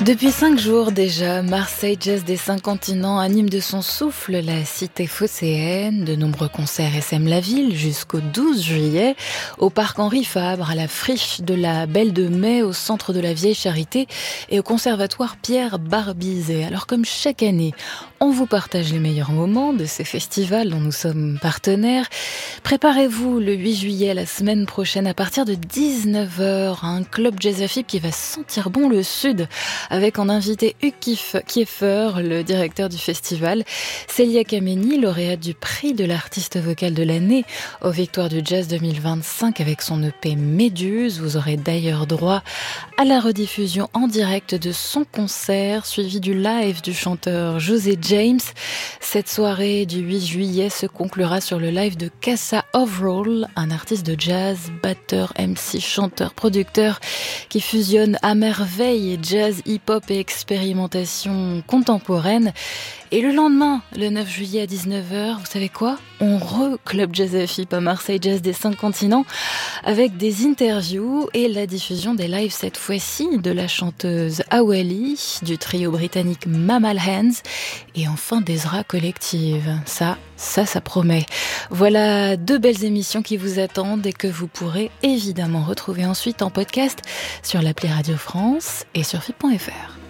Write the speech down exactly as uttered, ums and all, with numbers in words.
Depuis cinq jours déjà, Marseille Jazz des Cinq Continents anime de son souffle la cité phocéenne. De nombreux concerts essaiment la ville jusqu'au douze juillet, au parc Henri Fabre, à la friche de la Belle de Mai, au centre de la Vieille Charité et au conservatoire Pierre Barbizet. Alors comme chaque année, on vous partage les meilleurs moments de ces festivals dont nous sommes partenaires. Préparez-vous le huit juillet, la semaine prochaine, à partir de dix-neuf heures, un club jazz à F I B qui va sentir bon le Sud, avec en invité Hugues Kieffer, le directeur du festival, Célia Kameni, lauréate du prix de l'artiste vocal de l'année aux Victoires du Jazz deux mille vingt-cinq avec son E P Méduse. Vous aurez d'ailleurs droit à la rediffusion en direct de son concert, suivi du live du chanteur José James. Cette soirée du huit juillet se conclura sur le live de Casa Overall, un artiste de jazz, batteur, M C, chanteur, producteur, qui fusionne à merveille jazz, hip-hop et expérimentation contemporaine. Et le lendemain, le neuf juillet à dix-neuf heures, vous savez quoi ? On re-club Jazz à F I B à Marseille Jazz des Cinq Continents avec des interviews et la diffusion des lives cette fois-ci de la chanteuse Awali, du trio britannique Mammal Hands et enfin d'Ezra Collective. Ça, ça, ça promet. Voilà deux belles émissions qui vous attendent et que vous pourrez évidemment retrouver ensuite en podcast sur l'appli Radio France et sur F I B point F R.